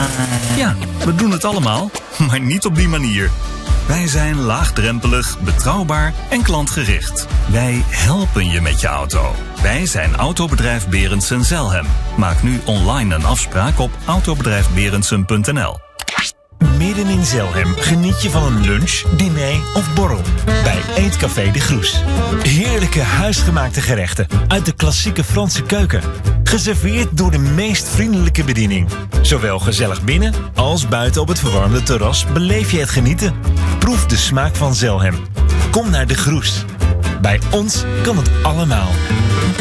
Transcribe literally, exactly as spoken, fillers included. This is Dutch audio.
Ja, we doen het allemaal, maar niet op die manier. Wij zijn laagdrempelig, betrouwbaar en klantgericht. Wij helpen je met je auto. Wij zijn Autobedrijf Berendsen Zelhem. Maak nu online een afspraak op autobedrijf berendsen punt n l. Midden in Zelhem geniet je van een lunch, diner of borrel bij Eetcafé de Groes. Heerlijke huisgemaakte gerechten uit de klassieke Franse keuken. Geserveerd door de meest vriendelijke bediening. Zowel gezellig binnen als buiten op het verwarmde terras beleef je het genieten. Proef de smaak van Zelhem. Kom naar de Groes. Bij ons kan het allemaal.